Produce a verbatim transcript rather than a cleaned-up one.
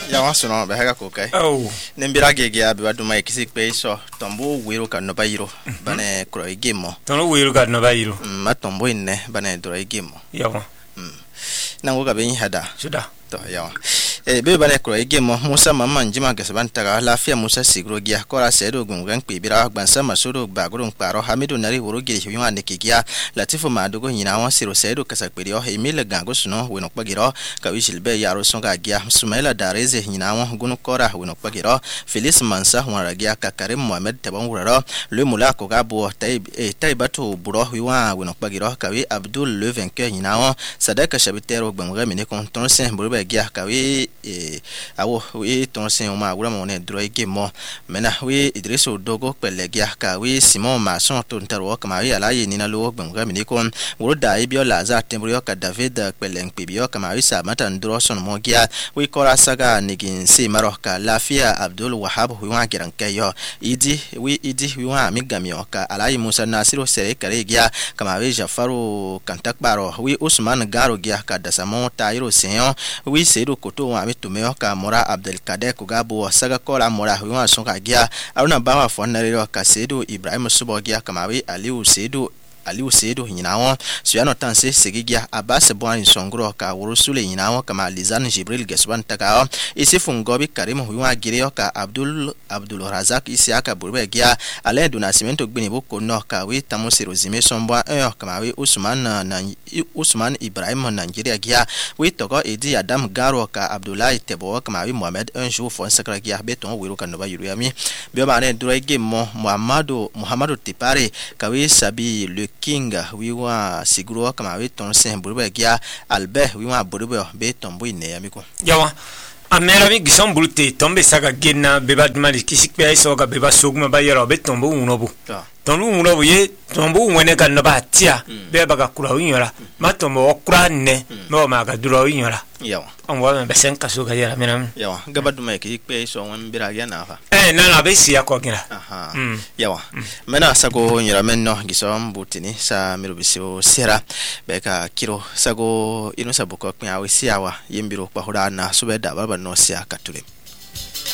ya wa sono be ha ko kai oh nembira gege abi waduma ikisi pe so tombo wiro ka no bayiro bane kro igemo tono wiro ka no bayiro ma tombo inne bane dro igemo yawa mm nango ka be hada suda to yawa e be bane kro igemo Musa mama njima ga sabanta ga lafiya Musa sigro giya ko ra sedo gungan pe bira gbansa masuro bagurun paro Hamidu nari woro giri hiwa ne kigia Latifu madugo nyina won siro sedo kasakperi o Emile gango suno weno kpagiro ka wishilbe yaro songa giya Sumaila Dareze nyina won gunu kora weno kpagiro Felix Mansa wara giya ka Karim Mohamed tabon wuraro le mula ko ga bo tay e taybatu buro hiwa weno kpagiro ka wi Abdul le vainqueur nyina won Sadaka Chabitero gbamga mine kon ton sen burbe giya ka wi e awo wi ton sen ma wura mo ne dro igemo mena wi Idriso dogo pelegia ka wi Simon Mason ton taro ka ma wi ala yi nina lo gbamga mine kon wuro da ibio laza tembrio ka David peleng pibio ka ma wi Samata ndro son mo giya wi kora saga nigin si maro ka Lafia Abdul Wahab huwa giran kayo idi wi idi huwa migamio ka ala yi Musa Nasiru sere kare giya ka ma wi Jafaru kantakbaro wi Usman Garo giya ka Dasamo Tairo Seyo wi Sedu Koto wa mitumeo ka Mora Abdel Kader ko gabo saga kola Mora huwa songa giya aruna bawa fonare ka Sedu Ibrahim Subo giya ka ma wi Aliu Sedu Aliu Sedu nyinawo suyano tanse segigia Abbas Bwani songro ka urusule nyinawo kama Lizan Jibril Gesban takao isi fungobi Karim huwa gireo ka Abdul Abdul Razak Isiaka burbe gia ale du nasimento gbinibu kono ka wi tamusiro zime sombwa eh kama wi Usman na Usman Ibrahim Nigeria gia wi togo Edi Adam Garo ka Abdullah Tebo kama wi Mohamed un jour fon sakra gia beton wiro ka no ba yuruyami be bane droige mo Muhammadu Muhammadu Tipare ka wi Sabi le Kinga wiwa siguro kama we ton sen burbe gia Albert wiwa burbe be tombo ine amiko yawa amera mi gison bulte tombe saga genna beba dmali kisikpe soga beba sogma bayero be tombo unobu tonu unobu ye tombo wene ka no batia beba ka kura winyora matombo okura ne no ma ka duro winyora yawa onwa be sen kaso ga yara menam yawa gabaduma kisikpe so won bira ya na fa eh na na be siya ko gina aha yawa mena sago nyira menno gisom butini sa mirubisio sera beka kiro sago ino sabuko kwa wisiawa yembiro kwa hurana subeda baba no sia katule